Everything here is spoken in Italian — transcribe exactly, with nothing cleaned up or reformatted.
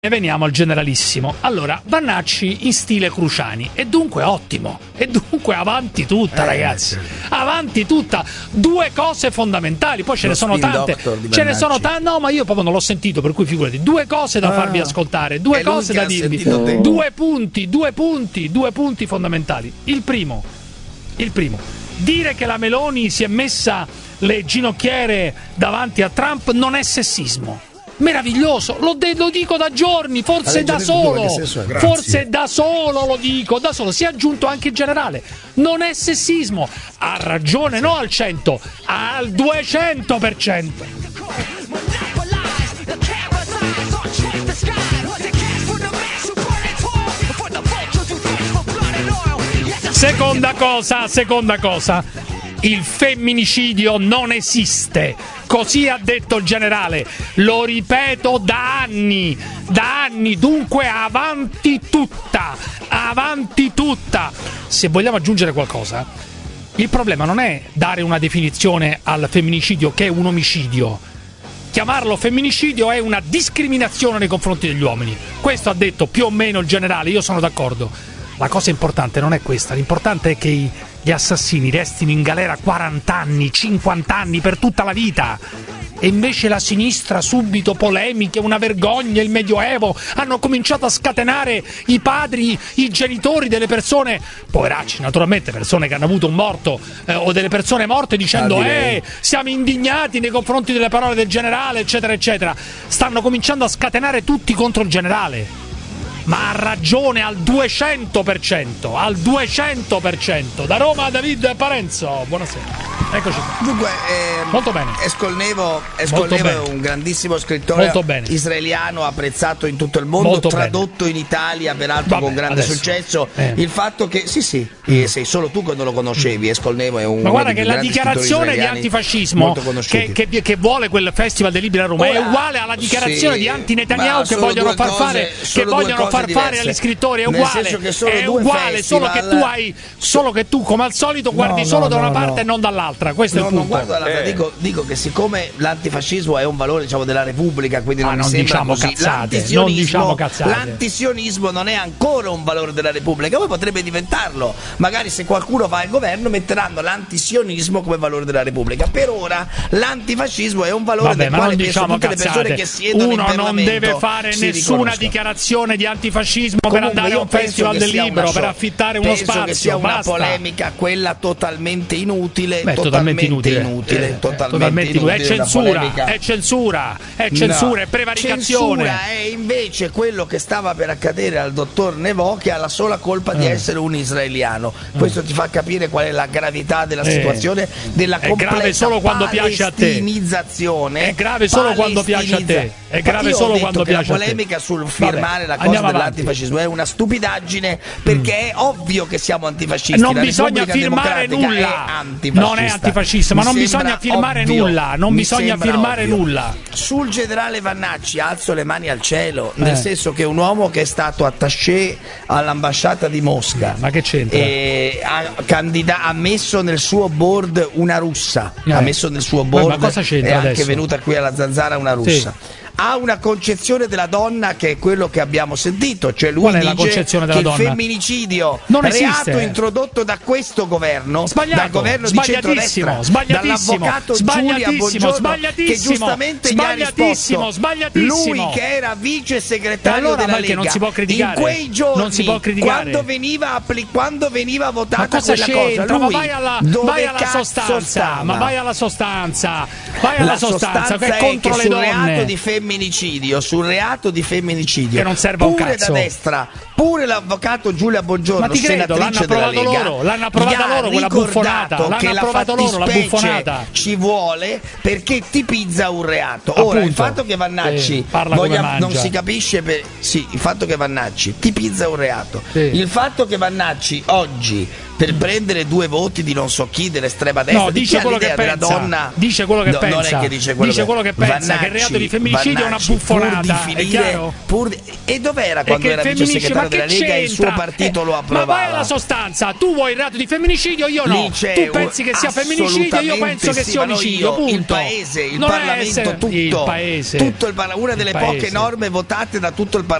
E veniamo al generalissimo. Allora, Vannacci in stile Cruciani, e dunque ottimo, e dunque avanti tutta, eh, ragazzi, avanti tutta. Due cose fondamentali, poi ce Lo ne sono tante, ce ne sono tante. No, ma io proprio non l'ho sentito, per cui figurati. Due cose da ah, farvi ascoltare, due cose da dirvi, due punti, due punti, due punti fondamentali. Il primo, il primo, dire che la Meloni si è messa le ginocchiere davanti a Trump non è sessismo. Meraviglioso, lo, de- lo dico da giorni, forse da solo, forse da solo lo dico, da solo, si è aggiunto anche il generale, non è sessismo, ha ragione, no al cento, al duecento per cento. Seconda cosa, seconda cosa, il femminicidio non esiste. Così ha detto il generale, lo ripeto da anni, da anni, dunque avanti tutta, avanti tutta. Se vogliamo aggiungere qualcosa, il problema non è dare una definizione al femminicidio che è un omicidio. Chiamarlo femminicidio è una discriminazione nei confronti degli uomini. Questo ha detto più o meno il generale, io sono d'accordo. La cosa importante non è questa, l'importante è che i gli assassini restino in galera quaranta anni, cinquanta anni, per tutta la vita. E invece la sinistra, subito polemiche, una vergogna, il Medioevo, hanno cominciato a scatenare i padri, i genitori delle persone, poveracci naturalmente, persone che hanno avuto un morto eh, o delle persone morte, dicendo eh, siamo indignati nei confronti delle parole del generale, eccetera, eccetera. Stanno cominciando a scatenare tutti contro il generale. Ma ha ragione al duecento per cento, al duecento per cento. Da Roma David Parenzo, buonasera. Eccoci qua. Dunque, eh, molto bene. Escolnevo, Escolnevo è un grandissimo scrittore israeliano, apprezzato in tutto il mondo, molto tradotto bene in Italia, peraltro Vabbè, con grande adesso. successo. Eh. Il fatto che, sì, sì, mm. sei solo tu che non lo conoscevi. Escolnevo è un. Ma guarda che la dichiarazione di antifascismo che, che, che vuole quel Festival dei Libri a Roma Ora, è uguale alla dichiarazione sì, di anti-Netanyahu che vogliono far cose, fare, che vogliono far diverse. fare agli scrittori. È uguale, è uguale, solo che tu hai, solo che tu come al solito guardi no, solo no, da una no, parte no. e non dall'altra. Questo no, è il punto. Non guardo eh. dico, dico che siccome l'antifascismo è un valore, diciamo, della Repubblica, quindi non, ah, non mi sembra diciamo così. Cazzate, non diciamo cazzate. L'antisionismo non è ancora un valore della Repubblica, poi potrebbe diventarlo. Magari se qualcuno va al governo metteranno l'antisionismo come valore della Repubblica. Per ora l'antifascismo è un valore Vabbè, del quale diciamo tutte cazzate. le persone che siedono Uno in non deve fare nessuna dichiarazione di antifascismo Comunque, per andare a un festival del libro, per affittare uno penso spazio. Che sia una basta. polemica quella totalmente inutile, Beh, totalmente, totalmente inutile. inutile, eh, totalmente, totalmente inutile. inutile. È censura, è censura, è censura, no. è prevaricazione. Censura è invece quello che stava per accadere al dottor Nevò, che ha la sola colpa di eh. essere un israeliano. Questo mm. ti fa capire qual è la gravità della eh. situazione, della è grave solo quando piace a te. Palestinizzazione. È grave solo quando piace a te. È grave solo quando piace a te. La polemica sul firmare Vabbè, la cosa dell'antifascismo è una stupidaggine, perché mm. è ovvio che siamo antifascisti. Non la bisogna firmare nulla. È non è antifascista, ma non bisogna firmare ovvio. nulla. Non Mi bisogna firmare ovvio. nulla. Sul generale Vannacci alzo le mani al cielo, eh. nel senso che è un uomo che è stato attaché all'ambasciata di Mosca. Ma che c'entra? E ha, candida- ha messo nel suo board una russa. Eh. Ha messo nel suo board. Ma cosa c'entra è anche adesso? venuta qui alla Zanzara una russa. Sì. Ha una concezione della donna che è quello che abbiamo sentito, cioè lui Qual è dice la concezione della che donna? il femminicidio, non reato esiste. introdotto da questo governo, sbagliato, dal governo di sbagliatissimo, centrodestra, sbagliatissimo, dall'avvocato sbagliatissimo, Giulia Bongiorno, sbagliatissimo, che giustamente gli ha risposto, sbagliatissimo. lui che era vice segretario allora, della Lega, non si può criticare. in quei giorni, non si può criticare. quando veniva appli- quando veniva votata ma cosa quella c'entra? cosa, lui ma vai alla, dove vai alla sostanza, stava? ma vai alla sostanza, vai alla La sostanza, sostanza che è contro che le sul donne. reato di femminicidio, sul reato di femminicidio che non serve un pure cazzo. da destra, pure l'avvocato Giulia Bongiorno, ma ti credo, l'hanno approvato loro, l'hanno approvata loro quella buffonata, l'hanno che approvato loro la buffonata. Ci vuole perché tipizza un reato. Ora Appunto. il fatto che Vannacci sì, voglia, non si capisce per, sì, il fatto che Vannacci tipizza un reato, sì. il fatto che Vannacci oggi per prendere due voti di non so chi dell'estrema destra. No, dice quello che pensa. Donna... Dice quello che no, pensa. Non è che dice quello, dice che... quello che pensa. Vannacci, che il reato di femminicidio Vannacci, è una buffonata. Pur di finire, pur di... E dov'era quando era vice segretario della Lega e il suo partito eh, lo approvava? Ma vai alla sostanza, tu vuoi il reato di femminicidio, io no. Tu pensi che sia femminicidio, io penso che sì, sia omicidio. Io, il paese, il non Parlamento, tutto, il paese, tutto il, una delle il poche paese. norme votate da tutto il Parlamento